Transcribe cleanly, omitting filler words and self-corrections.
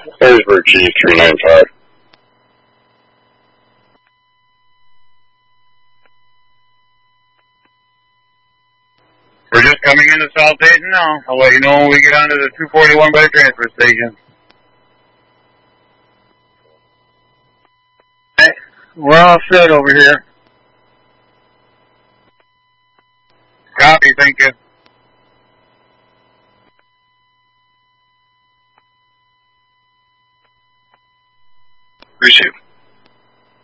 Harrisburg G395. We're just coming into South Dayton now. I'll let you know when we get onto the 241 by the transfer station. Okay. We're all set over here. Copy, thank you. Receive.